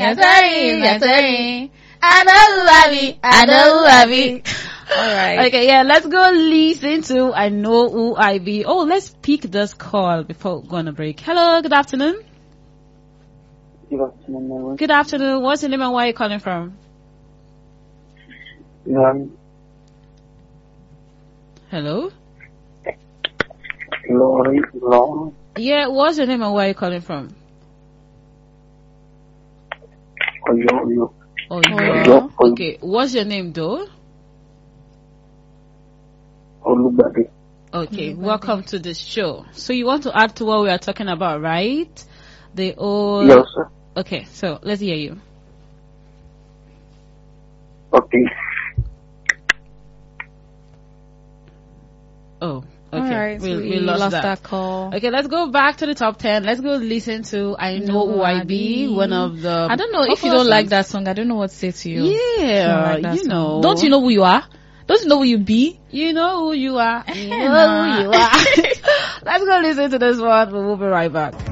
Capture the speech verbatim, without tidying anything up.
Yes, sorry, yes, sorry. I know who I be, I know who I be. Alright. Okay, yeah, let's go listen to I Know Who I Be. Oh, let's pick this call before going to break. Hello, good afternoon. Good afternoon. Good afternoon. What's your name and where are you calling from? Um, Hello? Laurie, Laurie. Yeah, what's your name and where are you calling from? Oyo, Oyo. Oh, Oyo, yeah. Oyo. Okay, what's your name though? Olubade. Okay, welcome to the show. So you want to add to what we are talking about, right? The old... Yes, sir. Okay, so let's hear you. Okay. Oh, okay. All right, we, so we lost, lost that. that call. Okay, let's go back to the top ten. Let's go listen to I Know Who I Be, one of the... I don't know if you popular don't like songs. that song. I don't know what to say to you. Yeah, Like that you song. know. Don't you know who you are? Don't you know who you be? You know who you are. You know who you are. Let's go listen to this one. We'll be right back.